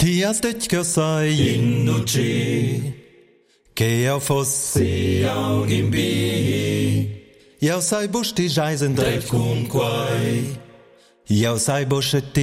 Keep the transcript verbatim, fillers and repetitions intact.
Ti has detg che sei Indoci, che io fossi si aug in bi, io sai busti giais in dret dret cun quai, io sai busche